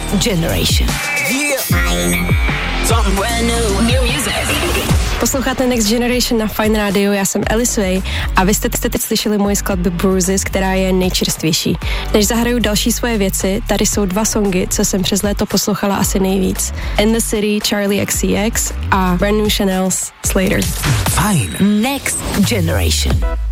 Generation. Something brand new music. Posloucháte Next Generation na Fine Radio, já jsem Alice Way a vy jste teď slyšeli moje skladby Bruises, která je nejčerstvější. Než zahraju další svoje věci, tady jsou 2 songy, co jsem přes léto poslouchala asi nejvíc. In the City, Charlie XCX a Brand New Chanel's Slater. Fine. Next Generation.